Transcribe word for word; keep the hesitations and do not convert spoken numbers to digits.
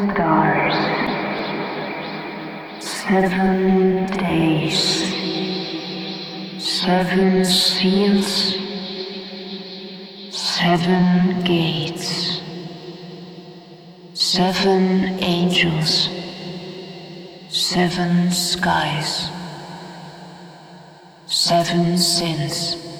stars, seven days, seven seals, seven gates, seven angels, seven skies, seven sins.